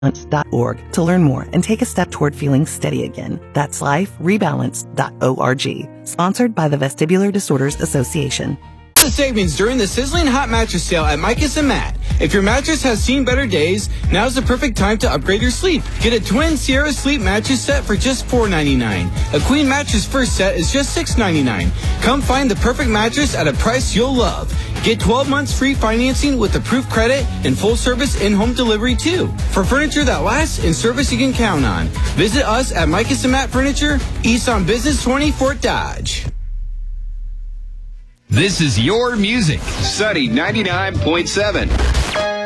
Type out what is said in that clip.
liferebalance.org to learn more and take a step toward feeling steady again. That's liferebalance.org. Sponsored by the Vestibular Disorders Association. The savings during the sizzling hot mattress sale at Micus and Matt. If your mattress has seen better days, now's the perfect time to upgrade your sleep. Get a twin Sierra Sleep mattress set for just $4.99. A queen mattress first set is just $6.99. Come find the perfect mattress at a price you'll love. Get 12 months free financing with approved credit and full service in-home delivery too. For furniture that lasts and service you can count on. Visit us at Micus and Matt Furniture, East on Business 20, Fort Dodge. This is your music. Sunny 99.7.